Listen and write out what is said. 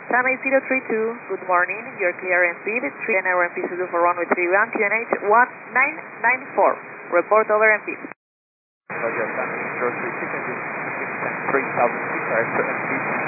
Sunny 032, good morning. You're clear and speed, 3 and RMP scheduled for runway 31, QNH 1994. Report over and speed. Roger, Sunny 032, can you 3000 feet,